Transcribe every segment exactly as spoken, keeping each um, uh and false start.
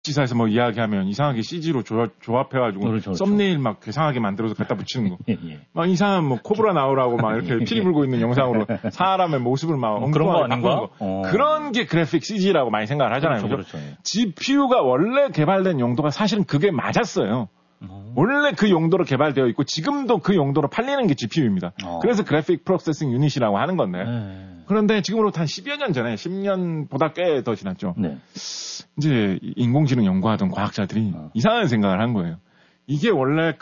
지사에서 뭐 이야기하면 이상하게 씨지로 조합, 조합해가지고 그렇죠, 그렇죠. 썸네일 막 괴상하게 만들어서 갖다 붙이는 거. 예, 예. 막 이상한 뭐 코브라 나오라고 막 이렇게 피리 불고 있는 영상으로 사람의 모습을 막 어, 그런 거 아닌가? 거. 어. 그런 게 그래픽 씨지라고 많이 생각을 하잖아요. 그렇죠, 그렇죠. 지피유가 원래 개발된 용도가 사실은 그게 맞았어요. 어. 원래 그 용도로 개발되어 있고 지금도 그 용도로 팔리는 게 지피유입니다. 어. 그래서 그래픽 프로세싱 유닛이라고 하는 건데. 네. 그런데 지금으로부터 한 십여 년 전에 십 년보다 꽤 더 지났죠. 네. 이제 인공지능 연구하던 과학자들이 어. 이상한 생각을 한 거예요. 이게 원래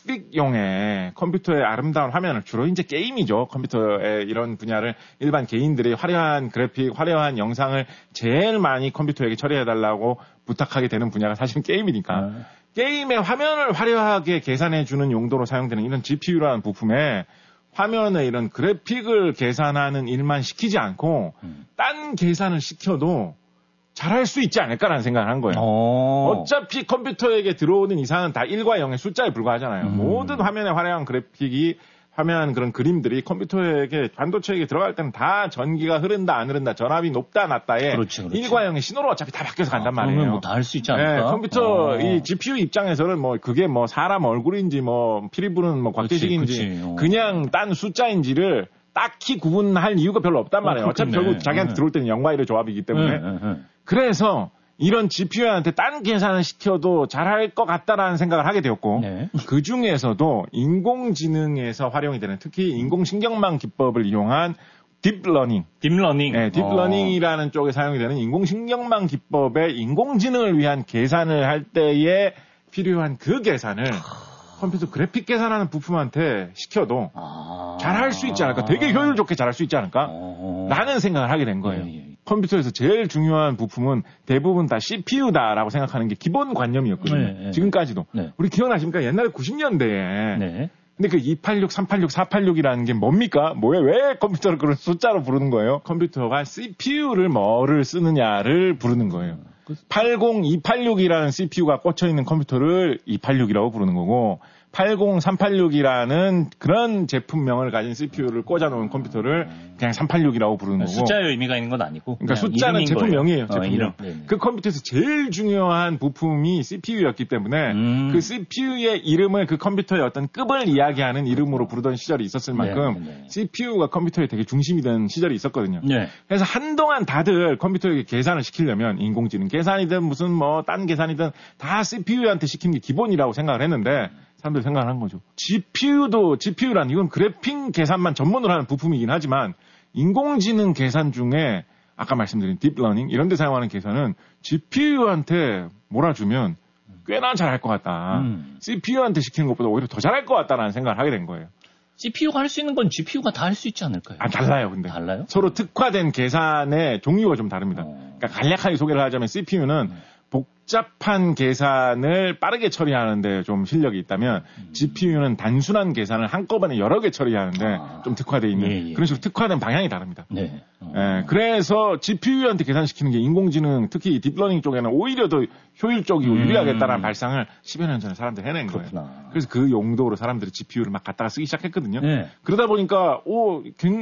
그래픽용의 컴퓨터의 아름다운 화면을 주로 이제 게임이죠. 컴퓨터의 이런 분야를 일반 개인들이 화려한 그래픽, 화려한 영상을 제일 많이 컴퓨터에게 처리해달라고 부탁하게 되는 분야가 사실은 게임이니까. 어. 게임의 화면을 화려하게 계산해주는 용도로 사용되는 이런 지피유라는 부품에 화면에 이런 그래픽을 계산하는 일만 시키지 않고 음. 딴 계산을 시켜도 잘할 수 있지 않을까라는 생각을 한 거예요. 오. 어차피 컴퓨터에게 들어오는 이상은 다 일과 영의 숫자에 불과하잖아요. 음. 모든 화면에 화려한 그래픽이 화면 그런 그림들이 컴퓨터에게 반도체에게 들어갈 때는 다 전기가 흐른다 안 흐른다 전압이 높다 낮다에 그렇지, 그렇지. 일과 영의 신호로 어차피 다 바뀌어서 간단 아, 말이에요. 뭐 다 할 수 있지 않을까? 네, 컴퓨터 어. 이 지피유 입장에서는 뭐 그게 뭐 사람 얼굴인지 뭐 피리 부는 뭐 곽대식인지 그냥 딴 숫자인지를 딱히 구분할 이유가 별로 없단 말이에요. 어, 어차피 결국 자기한테 네. 들어올 때는 영과 일의 조합이기 때문에. 네, 네, 네. 그래서 이런 지피유한테 딴 계산을 시켜도 잘할 것 같다라는 생각을 하게 되었고 네. 그 중에서도 인공지능에서 활용이 되는 특히 인공신경망 기법을 이용한 딥러닝. 딥러닝. 네, 딥러닝이라는 어. 쪽에 사용이 되는 인공신경망 기법의 인공지능을 위한 계산을 할 때에 필요한 그 계산을 컴퓨터 그래픽 계산하는 부품한테 시켜도 아. 잘할 수 있지 않을까? 되게 효율 좋게 잘할 수 있지 않을까? 어. 라는 생각을 하게 된 거예요. 예, 예. 컴퓨터에서 제일 중요한 부품은 대부분 다 씨피유다라고 생각하는 게 기본 관념이었거든요. 네, 네, 지금까지도. 네. 우리 기억나십니까? 옛날에 구십 년대에. 네. 근데 그 이팔육, 삼팔육, 사팔육이라는 게 뭡니까? 뭐예요? 왜 컴퓨터를 그런 숫자로 부르는 거예요? 컴퓨터가 씨피유를 뭐를 쓰느냐를 부르는 거예요. 팔십, 이팔육이라는 씨피유가 꽂혀있는 컴퓨터를 이팔육이라고 부르는 거고, 팔십, 삼팔육이라는 그런 제품명을 가진 씨피유를 꽂아놓은 컴퓨터를 그냥 삼팔육이라고 부르는 거고. 숫자의 의미가 있는 건 아니고. 그러니까 숫자는 제품명이에요. 제품명. 어, 그 컴퓨터에서 제일 중요한 부품이 씨피유였기 때문에 음. 그 씨피유의 이름을 그 컴퓨터의 어떤 급을 이야기하는 이름으로 부르던 시절이 있었을 만큼 네, 네. 씨피유가 컴퓨터의 되게 중심이 된 시절이 있었거든요. 네. 그래서 한동안 다들 컴퓨터에게 계산을 시키려면 인공지능 계산이든 무슨 뭐 딴 계산이든 다 씨피유한테 시키는 게 기본이라고 생각을 했는데 사람들이 생각을 한 거죠. 지피유도, 지피유란 이건 그래픽 계산만 전문으로 하는 부품이긴 하지만 인공지능 계산 중에 아까 말씀드린 딥러닝 이런 데 사용하는 계산은 지피유한테 몰아주면 꽤나 잘할 것 같다. 음. 씨피유한테 시키는 것보다 오히려 더 잘할 것 같다라는 생각을 하게 된 거예요. 씨피유가 할 수 있는 건 지피유가 다 할 수 있지 않을까요? 아, 달라요, 근데. 달라요? 서로 특화된 계산의 종류가 좀 다릅니다. 어. 그러니까 간략하게 소개를 하자면 씨피유는 음. 복잡한 계산을 빠르게 처리하는데 좀 실력이 있다면 음. 지피유는 단순한 계산을 한꺼번에 여러 개 처리하는데 아. 좀 특화되어 있는 예, 예. 그런 식으로 특화된 방향이 다릅니다. 네. 어. 예, 그래서 지피유한테 계산시키는 게 인공지능 특히 딥러닝 쪽에는 오히려 더 효율적이고 음. 유리하겠다는 발상을 십여 년 전에 사람들이 해낸 그렇구나. 거예요. 그래서 그 용도로 사람들이 지피유를 막 갖다가 쓰기 시작했거든요. 네. 그러다 보니까 오,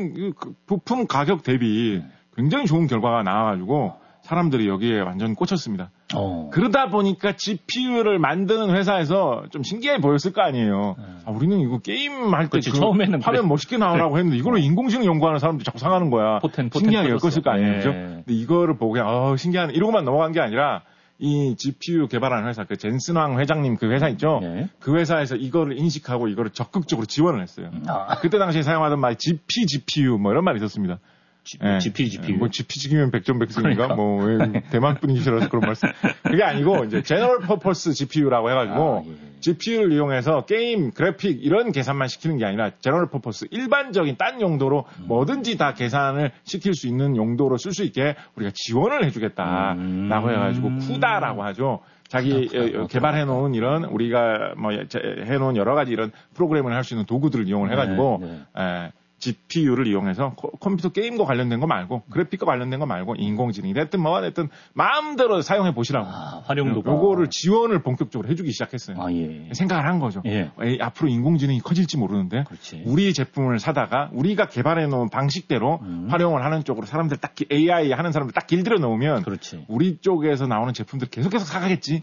부품 가격 대비 굉장히 좋은 결과가 나와가지고 사람들이 여기에 완전 꽂혔습니다. 어. 그러다 보니까 지피유를 만드는 회사에서 좀 신기해 보였을 거 아니에요. 네. 아, 우리는 이거 게임 할 때 그 처음에는 화면 그래. 멋있게 나오라고 했는데 이걸로 인공지능 연구하는 사람들이 자꾸 상하는 거야. 포텐, 포텐 신기하게 엮었을 거 아니에요. 네. 그죠? 근데 이거를 보고 그냥 어, 신기하네 이러고만 넘어간 게 아니라 이 지피유 개발하는 회사, 그 젠슨왕 회장님 그 회사 있죠? 네. 그 회사에서 이거를 인식하고 이거를 적극적으로 지원을 했어요. 아. 그때 당시에 사용하던 말이 지피, 지피유 뭐 이런 말이 있었습니다. 네. 지피, 지피유. 뭐, 지피지기면 백전백승인가? 그러니까. 뭐, 왜, 대만 분이시라서 그런 말씀. 그게 아니고, 이제, 제너럴 퍼포스 지피유라고 해가지고, 아, 예. 지피유를 이용해서 게임, 그래픽, 이런 계산만 시키는 게 아니라, 제너럴 퍼포스, 일반적인 딴 용도로 음. 뭐든지 다 계산을 시킬 수 있는 용도로 쓸 수 있게 우리가 지원을 해주겠다. 음. 라고 해가지고, 쿠다라고 하죠. 자기 어, 개발해놓은 이런, 우리가 뭐, 해놓은 여러 가지 이런 프로그램을 할 수 있는 도구들을 이용을 해가지고, 네, 네. 에, 지피유를 이용해서 코, 컴퓨터 게임과 관련된 거 말고 그래픽과 관련된 거 말고 인공지능이 됐든 뭐가 됐든 마음대로 사용해 보시라고. 아, 활용도가. 요거를 지원을 본격적으로 해주기 시작했어요. 아, 예. 생각을 한 거죠. 예. 에이, 앞으로 인공지능이 커질지 모르는데 그렇지. 우리 제품을 사다가 우리가 개발해 놓은 방식대로 음. 활용을 하는 쪽으로 사람들 딱 에이아이 하는 사람들 딱 길들여 놓으면 그렇지. 우리 쪽에서 나오는 제품들 계속해서 사가겠지.